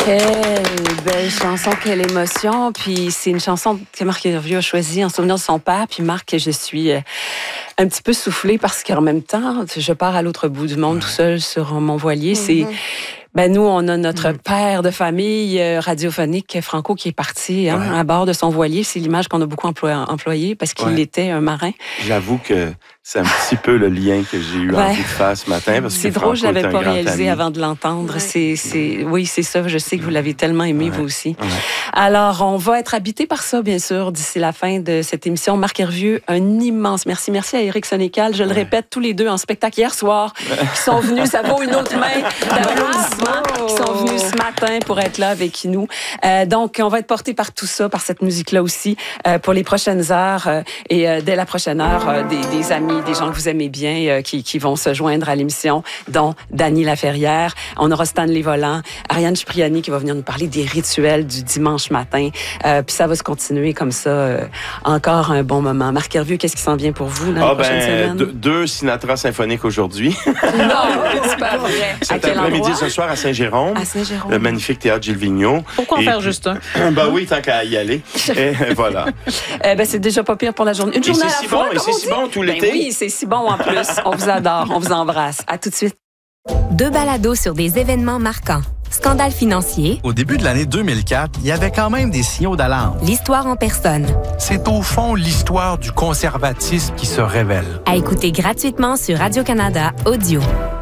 Quelle belle chanson, quelle émotion. Puis c'est une chanson que Marc Hervieux a choisie en souvenir de son père. Puis Marc, je suis un petit peu soufflée parce qu'en même temps, je pars à l'autre bout du monde tout seul sur mon voilier. C'est... nous, on a notre père de famille radiophonique, Franco, qui est parti à bord de son voilier. C'est l'image qu'on a beaucoup employée parce qu'il était un marin. J'avoue que c'est un petit peu le lien que j'ai eu envie de faire ce matin. Parce c'est que drôle, je ne l'avais pas réalisé ami. avant de l'entendre. Oui, c'est ça. Je sais que vous l'avez tellement aimé, vous aussi. Ouais. Alors, on va être habité par ça, bien sûr, d'ici la fin de cette émission. Marc Hervieux, un immense merci. Merci à Éric Sénécal. Je le répète, tous les deux en spectacle hier soir, qui sont venus. Ça vaut une autre main d'applaudissements, qui sont venus ce matin pour être là avec nous. Donc, on va être porté par tout ça, par cette musique-là aussi, pour les prochaines heures. Et dès la prochaine heure, des amis, des gens que vous aimez bien, qui vont se joindre à l'émission, dont Dany Laferrière. On aura Stanley Volant, Ariane Cipriani qui va venir nous parler des rituels du dimanche matin. Puis ça va se continuer comme ça encore un bon moment. Marc Hervieux, qu'est-ce qui s'en vient pour vous dans les prochaines semaines? Deux Sinatra symphoniques aujourd'hui. Non, c'est pas vrai. Cet après-midi, ce soir, à Saint-Jérôme. À Saint-Jérôme. Le magnifique théâtre Gilles Vigneault. Pourquoi en faire juste un? Oui, tant qu'à y aller. Et voilà. C'est déjà pas pire pour la journée. Une journée à la fois, et c'est si bon tout l'été. Oui, c'est si bon en plus. On vous adore, on vous embrasse. À tout de suite. Deux balados sur des événements marquants. Scandale financier. Au début de l'année 2004, il y avait quand même des signaux d'alarme. L'histoire en personne. C'est au fond l'histoire du conservatisme qui se révèle. À écouter gratuitement sur Radio-Canada Audio.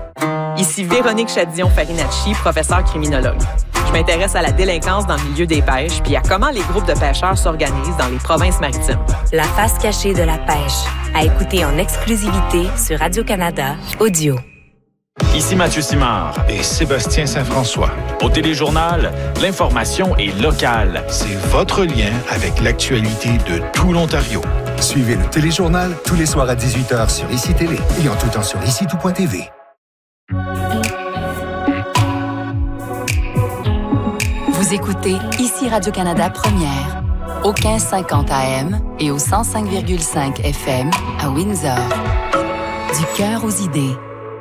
Ici Véronique Chadillon-Farinacci, professeure criminologue. Je m'intéresse à la délinquance dans le milieu des pêches puis à comment les groupes de pêcheurs s'organisent dans les provinces maritimes. La face cachée de la pêche. À écouter en exclusivité sur Radio-Canada Audio. Ici Mathieu Simard et Sébastien Saint-François. Au Téléjournal, l'information est locale. C'est votre lien avec l'actualité de tout l'Ontario. Suivez le Téléjournal tous les soirs à 18h sur ICI Télé et en tout temps sur ICI-tout.tv. Vous écoutez ici Radio-Canada Première, au 1550 AM et au 105,5 FM à Windsor. Du cœur aux idées.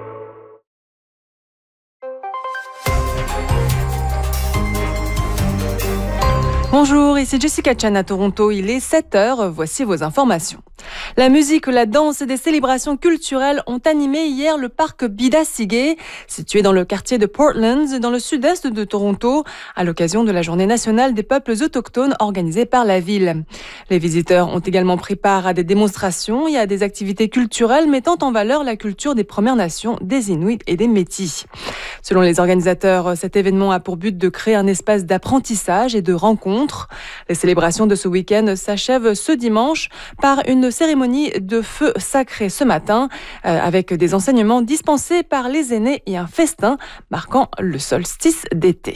Bonjour, ici Jessica Chan à Toronto. Il est 7h, voici vos informations. La musique, la danse et des célébrations culturelles ont animé hier le parc Bidasige, situé dans le quartier de Portland, dans le sud-est de Toronto, à l'occasion de la Journée nationale des peuples autochtones organisée par la ville. Les visiteurs ont également pris part à des démonstrations et à des activités culturelles mettant en valeur la culture des Premières Nations, des Inuits et des Métis. Selon les organisateurs, cet événement a pour but de créer un espace d'apprentissage et de rencontre. Les célébrations de ce week-end s'achèvent ce dimanche par une cérémonie de feu sacré ce matin, avec des enseignements dispensés par les aînés et un festin marquant le solstice d'été.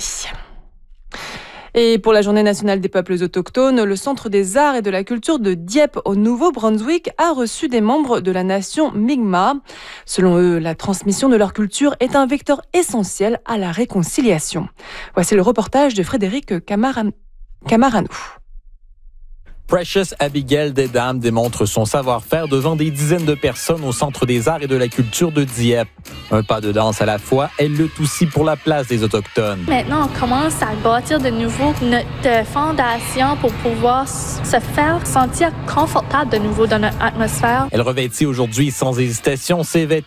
Et pour la Journée nationale des peuples autochtones, le Centre des arts et de la culture de Dieppe au Nouveau-Brunswick a reçu des membres de la nation Mi'kmaq. Selon eux, la transmission de leur culture est un vecteur essentiel à la réconciliation. Voici le reportage de Frédéric Camaranou. Precious Abigail Dedam démontre son savoir-faire devant des dizaines de personnes au Centre des arts et de la culture de Dieppe. Un pas de danse à la fois, elle lutte aussi pour la place des Autochtones. Maintenant, on commence à bâtir de nouveau notre fondation pour pouvoir se faire sentir confortable de nouveau dans notre atmosphère. Elle revêtit aujourd'hui sans hésitation ses vêtements